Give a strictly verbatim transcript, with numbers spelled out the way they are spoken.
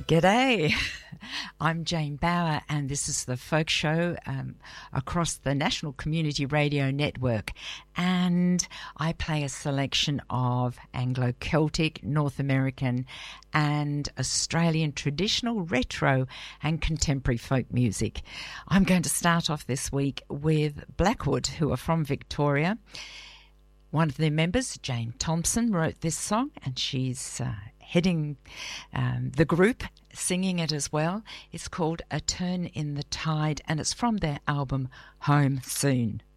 G'day, I'm Jane Bauer and this is the Folk Show um, across the National Community Radio Network, and I play a selection of Anglo-Celtic, North American and Australian traditional, retro and contemporary folk music. I'm going to start off this week with Blackwood, who are from Victoria. One of their members, Jane Thompson, wrote this song and she's uh, heading um, the group, singing it as well. It's called A Turn in the Tide and it's from their album Home Soon.